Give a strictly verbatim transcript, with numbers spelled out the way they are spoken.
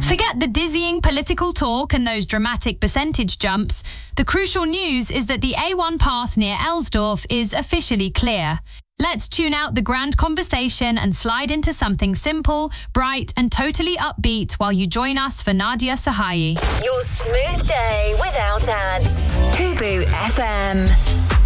Forget the dizzying political talk and those dramatic percentage jumps. The crucial news is that the A one path near Elsdorf is officially clear. Let's tune out the grand conversation and slide into something simple, bright and totally upbeat while you join us for Nadia Sahayi. Your smooth day without ads. Kubu F M.